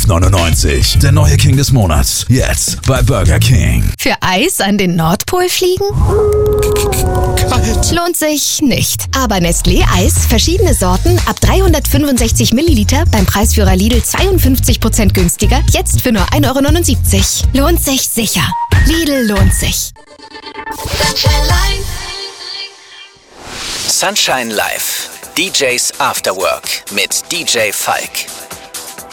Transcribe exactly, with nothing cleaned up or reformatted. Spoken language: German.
neunundneunzig. Der neue King des Monats. Jetzt bei Burger King. Für Eis an den Nordpol fliegen? Kalt. Lohnt sich nicht. Aber Nestlé Eis, verschiedene Sorten, ab dreihundertfünfundsechzig Milliliter, beim Preisführer Lidl zweiundfünfzig Prozent günstiger, jetzt für nur ein Euro neunundsiebzig. Lohnt sich sicher. Lidl lohnt sich. Sunshine Live. D Js After Work mit D J Falk.